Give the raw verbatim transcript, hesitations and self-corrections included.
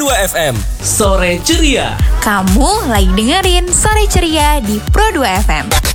dua F M. Sore Ceria. Kamu lagi dengerin Sore Ceria di Pro dua F M.